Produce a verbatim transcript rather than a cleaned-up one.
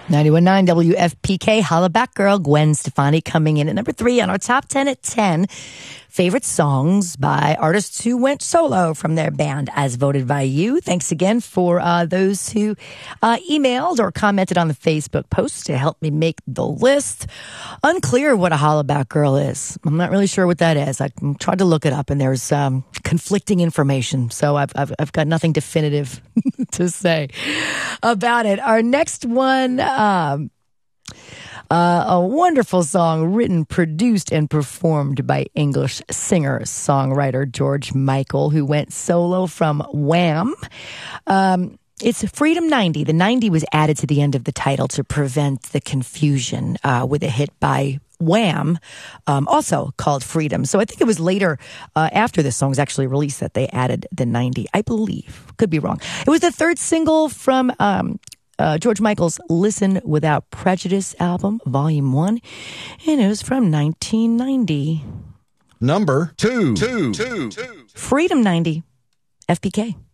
ninety-one point nine W F P K, Holla Back Girl, Gwen Stefani coming in at number three on our top ten at ten. Favorite songs by artists who went solo from their band as voted by you. Thanks again for uh, those who uh, emailed or commented on the Facebook post to help me make the list. Unclear what a Holla Back Girl is. I'm not really sure what that is. I tried to look it up and there's um, conflicting information. So I've, I've, I've got nothing definitive to say about it. Our next one, um, Uh, a wonderful song written, produced, and performed by English singer-songwriter George Michael, who went solo from Wham! Um, it's Freedom ninety. The ninety was added to the end of the title to prevent the confusion uh, with a hit by Wham!, um, also called Freedom. So I think it was later, uh, after this song was actually released, that they added the ninety, I believe. Could be wrong. It was the third single from um Uh, George Michael's Listen Without Prejudice album, Volume one, and it was from nineteen ninety. Number two. Two. Two. Two. Freedom ninety, F P K.